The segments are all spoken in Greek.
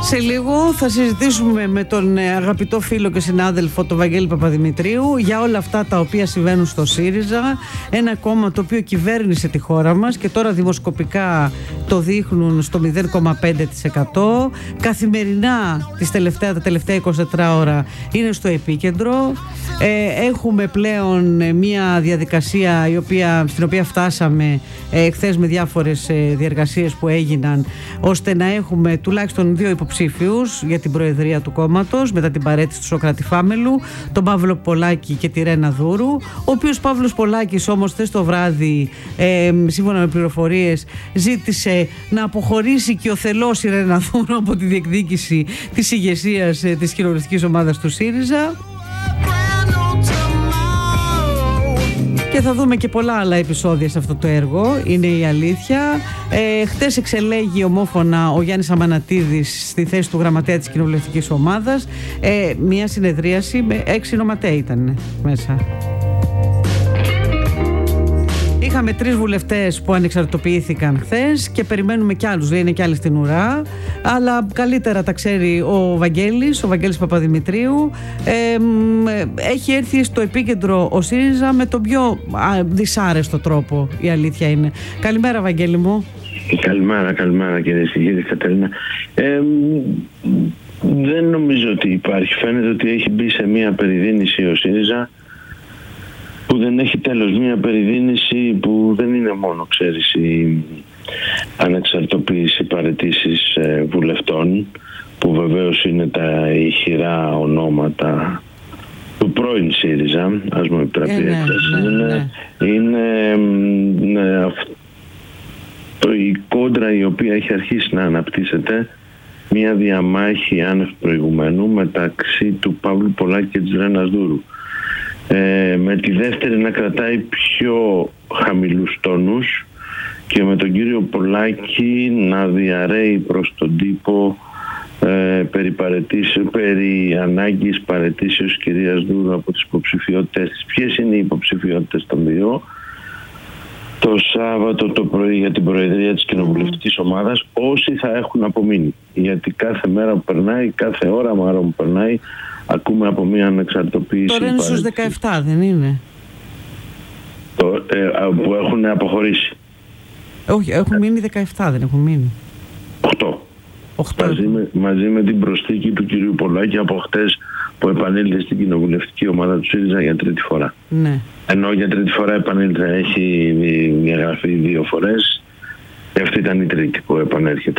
Σε λίγο θα συζητήσουμε με τον αγαπητό φίλο και συνάδελφο τον Βαγγέλη Παπαδημητρίου για όλα αυτά τα οποία συμβαίνουν στο ΣΥΡΙΖΑ, ένα κόμμα το οποίο κυβέρνησε τη χώρα μας και τώρα δημοσκοπικά το δείχνουν στο 0,5%. Καθημερινά τα τελευταία 24 ώρα είναι στο επίκεντρο. Έχουμε πλέον μια διαδικασία στην οποία φτάσαμε χθες με διάφορες διεργασίες που έγιναν, ώστε να έχουμε τουλάχιστον 2 υποψήφιους για την προεδρία του κόμματος μετά την παραίτηση του Σωκράτη Φάμελου, τον Παύλο Πολάκη και τη Ρένα Δούρου, ο οποίος Παύλος Πολάκης όμως χθες το βράδυ, σύμφωνα με πληροφορίες, ζήτησε να αποχωρήσει και ο θελός η Ρένα Δούρου από τη διεκδίκηση της ηγεσίας της κοινοβουλευτικής ομάδας του ΣΥΡΙΖΑ. Και θα δούμε και πολλά άλλα επεισόδια σε αυτό το έργο, είναι η αλήθεια. Χτες εξελέγει ομόφωνα ο Γιάννης Αμανατίδης στη θέση του γραμματέα της κοινοβουλευτικής ομάδας. Μια συνεδρίαση με 6 νοματέοι ήταν μέσα. Είχαμε 3 βουλευτές που ανεξαρτητοποιήθηκαν χθες και περιμένουμε κι άλλους, είναι κι άλλοι στην ουρά, αλλά καλύτερα τα ξέρει ο Βαγγέλης Παπαδημητρίου. Έχει έρθει στο επίκεντρο ο ΣΥΡΙΖΑ με τον πιο δυσάρεστο τρόπο, η αλήθεια είναι. Καλημέρα Βαγγέλη μου. Καλημέρα κύριε Κατερίνα. Δεν νομίζω ότι υπάρχει, φαίνεται ότι έχει μπει σε μια περιδίνηση ο ΣΥΡΙΖΑ που δεν έχει τέλος, μια περιδίνηση που δεν είναι μόνο, ξέρεις, η ανεξαρτητοποίηση παραιτήσεις βουλευτών, που βεβαίως είναι τα ηχηρά ονόματα του πρώην ΣΥΡΙΖΑ, ας μου επιτραπεί είναι η κόντρα η οποία έχει αρχίσει να αναπτύσσεται, μια διαμάχη άνευ προηγουμένου μεταξύ του Παύλου Πολάκη και της Ρένας Δούρου. Με τη δεύτερη να κρατάει πιο χαμηλούς τόνους και με τον κύριο Πολάκη να διαρρέει προς τον τύπο περί ανάγκης παραιτήσεως κυρίας Δούρου από τις υποψηφιότητες της. Ποιες είναι οι υποψηφιότητες των δύο? Το Σάββατο το πρωί για την προεδρία της κοινοβουλευτικής ομάδας, όσοι θα έχουν απομείνει, γιατί κάθε μέρα που περνάει, κάθε ώρα μάλλον που περνάει, ακούμε από μια ανεξαρτητοποίηση. Τώρα είναι στους 17, δεν είναι? Που έχουν αποχωρήσει. Όχι, έχουν μείνει 17, δεν έχουν μείνει. 8. Μαζί με την προσθήκη του κυρίου Πολάκη από χτες που επανήλθε στην κοινοβουλευτική ομάδα του ΣΥΡΙΖΑ για 3η φορά. Ναι. Ενώ για 3η φορά επανήλθε, έχει διαγραφεί 2 φορές. Αυτή ήταν η 3η που επανέρχεται.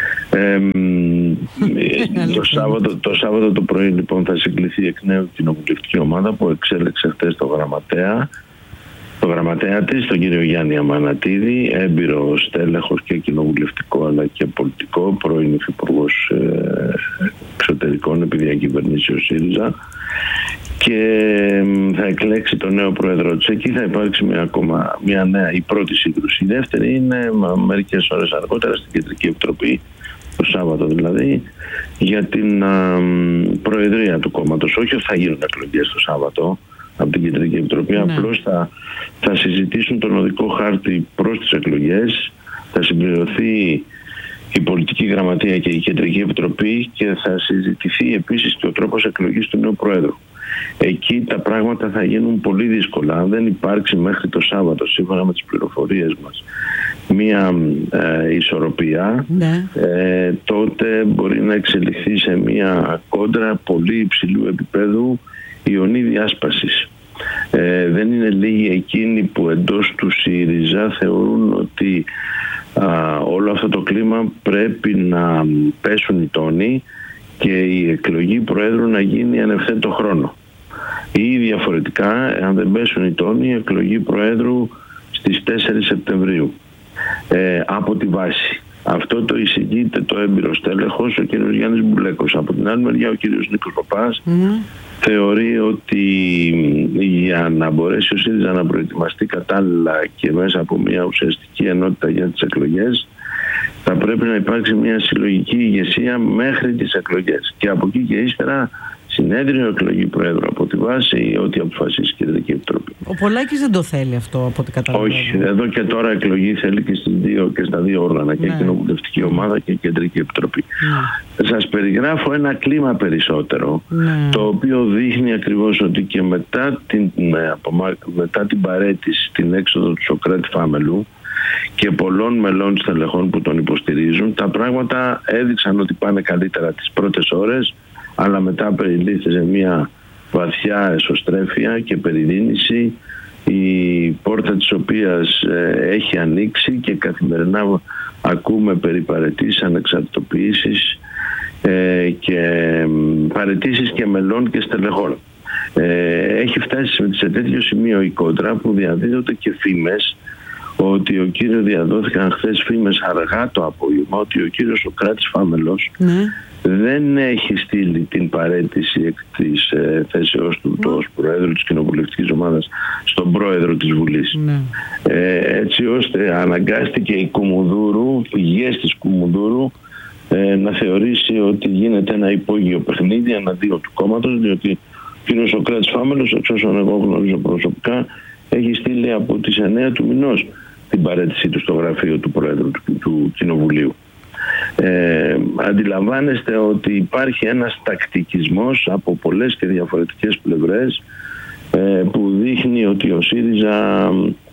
Το Σάββατο το πρωί λοιπόν θα συγκληθεί εκ νέου κοινοβουλευτική ομάδα που εξέλεξε χτες το γραμματέα της, τον κύριο Γιάννη Αμανατίδη, έμπειρο στέλεχος και κοινοβουλευτικό αλλά και πολιτικό, πρώην υφυπουργός εξωτερικών επί διακυβερνήσεως ΣΥΡΙΖΑ, και θα εκλέξει τον νέο πρόεδρο της. Εκεί θα υπάρξει μια νέα, η πρώτη σύγκρουση. Η δεύτερη είναι μερικές ώρες αργότερα στην Κεντρική Επιτροπή, το Σάββατο δηλαδή, για την προεδρία του κόμματος. Όχι ότι θα γίνουν εκλογές το Σάββατο από την Κεντρική Επιτροπή, απλώς θα συζητήσουν τον οδικό χάρτη προς τις εκλογές, θα συμπληρωθεί η πολιτική γραμματεία και η Κεντρική Επιτροπή και θα συζητηθεί επίσης και ο τρόπος εκλογής του νέου Πρόεδρου. Εκεί τα πράγματα θα γίνουν πολύ δύσκολα. Αν δεν υπάρξει μέχρι το Σάββατο, σύμφωνα με τις πληροφορίες μας, μία ισορροπία, τότε μπορεί να εξελιχθεί σε μία κόντρα πολύ υψηλού επίπεδου, ιονή διάσπασης. Δεν είναι λίγοι εκείνοι που εντός του ΣΥΡΙΖΑ θεωρούν ότι όλο αυτό το κλίμα πρέπει να πέσουν οι τόνοι και η εκλογή Προέδρου να γίνει εν ευθέτω χρόνο. Ή διαφορετικά, αν δεν πέσουν οι τόνοι, η εκλογή Προέδρου στις 4 Σεπτεμβρίου από τη βάση. Αυτό το εισηγείται το έμπειρο στέλεχος, ο κ. Γιάννης Μπουλέκος. Από την άλλη μεριά ο κ. Νίκος Παπάς θεωρεί ότι για να μπορέσει ο ΣΥΡΙΖΑ να προετοιμαστεί κατάλληλα και μέσα από μια ουσιαστική ενότητα για τις εκλογές, θα πρέπει να υπάρξει μια συλλογική ηγεσία μέχρι τις εκλογές. Και από εκεί και ύστερα συνέδριο, εκλογή Προέδρου από τη βάση ή ό,τι αποφασίσει η Κεντρική Επιτροπή. Ο Πολάκης δεν το θέλει αυτό, από ό,τι καταλαβαίνω. Όχι, εδώ και τώρα εκλογή θέλει και στα δύο όργανα, και Κοινοβουλευτική Ομάδα και Κεντρική Επιτροπή. Σας περιγράφω ένα κλίμα περισσότερο, το οποίο δείχνει ακριβώς ότι και μετά την παραίτηση, την έξοδο του Σωκράτη Φάμελου και πολλών μελών στελεχών που τον υποστηρίζουν, τα πράγματα έδειξαν ότι πάνε καλύτερα τις πρώτες ώρες, αλλά μετά περιλήφθη σε μια βαθιά εσωστρέφεια και περιδίνηση, η πόρτα της οποίας έχει ανοίξει και καθημερινά ακούμε περί παραιτήσεις, ανεξαρτητοποιήσεις και παραιτήσεις και μελών και στελεχών. Έχει φτάσει σε τέτοιο σημείο η κόντρα που διαδίδονται και φήμες ότι ο κύριος, διαδόθηκαν χθες φήμες αργά το απόγευμα, ότι ο κύριος Σωκράτης Φάμελος δεν έχει στείλει την παραίτηση της θέσεώς του ως Προέδρου της Κοινοβουλευτικής Ομάδας στον Πρόεδρο της Βουλής. Έτσι ώστε αναγκάστηκε η Κουμουνδούρου, πηγές της Κουμουνδούρου, να θεωρήσει ότι γίνεται ένα υπόγειο παιχνίδι εναντίον του κόμματος, διότι ο κύριος Σωκράτης Φάμελος, εξ όσων εγώ γνωρίζω προσωπικά, έχει στείλει από τις 9 του μηνός την παραίτησή του στο γραφείο του Πρόεδρου του Κοινοβουλίου. Αντιλαμβάνεστε ότι υπάρχει ένας τακτικισμός από πολλές και διαφορετικές πλευρές που δείχνει ότι ο ΣΥΡΙΖΑ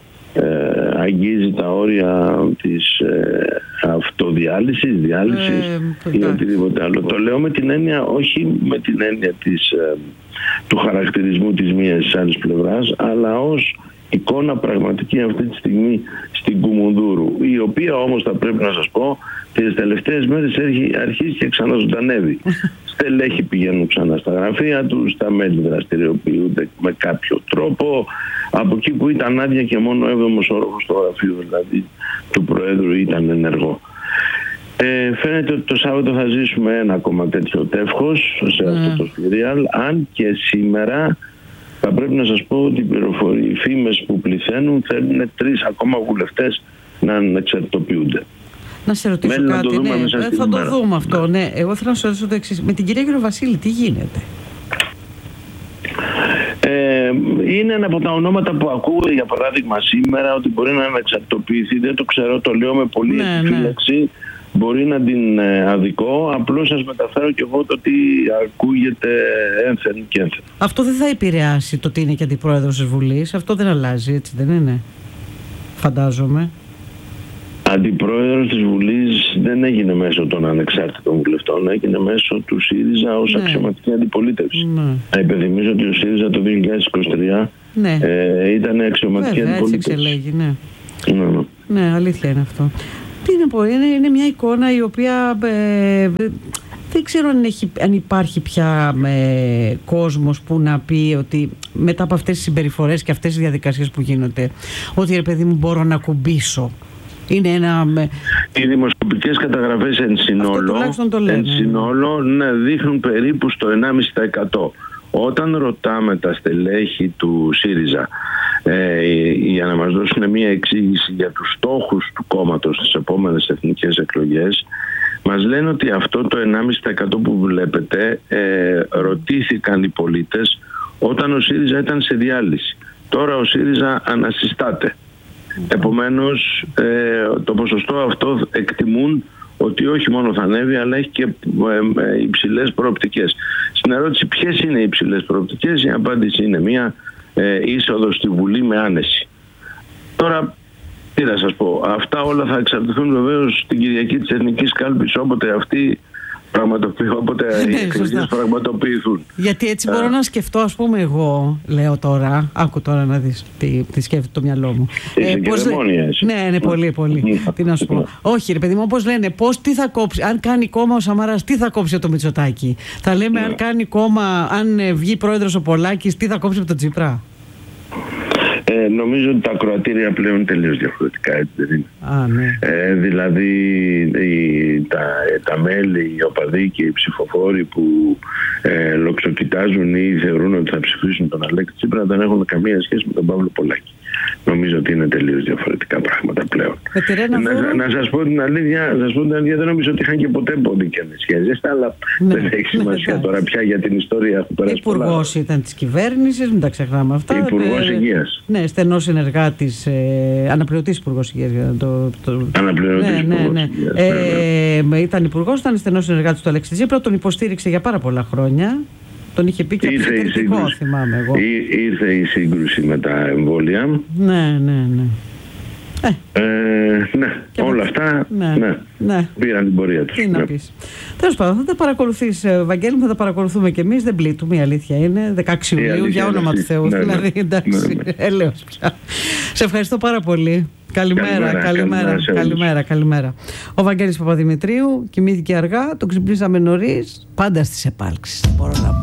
αγγίζει τα όρια της αυτοδιάλυσης, διάλυσης ή οτιδήποτε άλλο. Το λέω με την έννοια, όχι με την έννοια του χαρακτηρισμού της μίας της άλλης πλευράς, αλλά ως εικόνα πραγματική αυτή τη στιγμή στην Κουμουνδούρου, η οποία όμως, θα πρέπει να σας πω, τις τελευταίες μέρες αρχίζει και ξαναζωντανεύει. Στελέχοι πηγαίνουν ξανά στα γραφεία τους, τα μέλη δραστηριοποιούνται με κάποιο τρόπο. Από εκεί που ήταν άδεια και μόνο ο 7ος όροφος στο γραφείο δηλαδή του Προέδρου ήταν ενεργό. Φαίνεται ότι το Σάββατο θα ζήσουμε ένα ακόμα τέτοιο τεύχος σε αυτό το σιριάλ, αν και σήμερα θα πρέπει να σας πω ότι οι φήμες που πληθαίνουν θέλουν 3 ακόμα βουλευτές να ανεξαρτητοποιούνται. Να σε ρωτήσω κάτι, θα το δούμε αυτό. Εγώ θέλω να σου ρωτήσω το εξής. Με την κυρία Γεροβασίλη τι γίνεται? Είναι ένα από τα ονόματα που ακούγονται, για παράδειγμα σήμερα, ότι μπορεί να ανεξαρτητοποιηθεί. Δεν το ξέρω, το λέω με πολύ επιφύλαξη. Μπορεί να την αδικώ, απλώς σας μεταφέρω και εγώ το ότι ακούγεται ένθεν και ένθεν. Αυτό δεν θα επηρεάσει το ότι είναι και αντιπρόεδρος της Βουλής, αυτό δεν αλλάζει, έτσι δεν είναι? Φαντάζομαι. Αντιπρόεδρος της Βουλής δεν έγινε μέσω των ανεξάρτητων βουλευτών, έγινε μέσω του ΣΥΡΙΖΑ ως αξιωματική αντιπολίτευση. Να υπενθυμίζω ότι ο ΣΥΡΙΖΑ το 2023 ήταν αξιωματική αντιπολίτευση. Έτσι εξελέγει, ναι, αλήθεια είναι αυτό. Τι να πω, είναι μια εικόνα η οποία δεν ξέρω αν υπάρχει πια κόσμος που να πει ότι μετά από αυτές τις συμπεριφορές και αυτές τις διαδικασίες που γίνονται, ότι ρε παιδί μου μπορώ να κουμπίσω. Είναι ένα... Οι δημοσκοπικές καταγραφές εν συνόλο δείχνουν περίπου στο 1,5%. Όταν ρωτάμε τα στελέχη του ΣΥΡΙΖΑ για να μας δώσουν μια εξήγηση για τους στόχους του κόμματος στις επόμενες εθνικές εκλογές, μας λένε ότι αυτό το 1,5% που βλέπετε ρωτήθηκαν οι πολίτες όταν ο ΣΥΡΙΖΑ ήταν σε διάλυση. Τώρα ο ΣΥΡΙΖΑ ανασυστάται. Επομένως το ποσοστό αυτό εκτιμούν ότι όχι μόνο θα ανέβει, αλλά έχει και υψηλές προοπτικές. Στην ερώτηση ποιες είναι οι υψηλές προοπτικές, η απάντηση είναι μία είσοδο στη Βουλή με άνεση. Τώρα, τι να σας πω, αυτά όλα θα εξαρτηθούν βεβαίως την Κυριακή της Εθνικής Κάλπης, όποτε αυτή όποτε οι εκλογές πραγματοποιηθούν. Γιατί έτσι μπορώ να σκεφτώ, ας πούμε, εγώ λέω τώρα, άκου τώρα να δεις τι σκέφτεται το μυαλό μου. Ναι, πολύ. Τι να σου πω. Όχι, ρε παιδί μου, όπως λένε, τι θα κόψει, αν κάνει κόμμα ο Σαμαράς, τι θα κόψει από το Μητσοτάκη. Θα λέμε, αν κάνει κόμμα, αν βγει πρόεδρος ο Πολάκης, τι θα κόψει από τον Τσίπρα. Νομίζω ότι τα ακροατήρια πλέον είναι τελείως διαφορετικά, έτσι δεν είναι? Δηλαδή τα μέλη, οι οπαδοί και οι ψηφοφόροι που λοξοκοιτάζουν ή θεωρούν ότι θα ψηφίσουν τον Αλέξη Τσίπρα δεν έχουν καμία σχέση με τον Παύλο Πολάκη. νομίζω ότι είναι τελείως διαφορετικά πράγματα πλέον. Να σας πω την αλήθεια, δεν νομίζω ότι είχαν και ποτέ ποντικές σχέσεις, αλλά δεν έχει σημασία τώρα πια για την ιστορία. Έχουν περάσει πολλά. Υπουργός ήταν της κυβέρνησης, μην τα ξεχνάμε αυτά. Υπουργός Υγείας. Ναι, στενός συνεργάτης, αναπληρωτής Υπουργός Υγείας. Αναπληρωτής Υπουργός Υγείας. Ήταν υπουργός, ήταν στενός συνεργάτης του Αλέξη Τσίπρα, τον υποστήριξε για πάρα πολλά χρόνια. Τον είχε πει και αποκριτικό, θυμάμαι εγώ. Ήρθε η σύγκρουση με τα εμβόλια. Ναι. Όλα αυτά πήραν την πορεία τους. Τι να πεις. Τέλος πάντων, θα τα παρακολουθείς, Βαγγέλη, θα τα παρακολουθούμε κι εμείς. Δεν πλήττουμε, η αλήθεια είναι. 16 Ιουλίου, για όνομα του Θεού. Δηλαδή, εντάξει, έλεος πια. Σε ευχαριστώ πάρα πολύ. Καλημέρα. Ο Βαγγέλης Παπαδημητρίου κοιμήθηκε αργά, τον ξυπνήσαμε νωρίς, πάντα στις επάλξεις. Μπορώ να πω.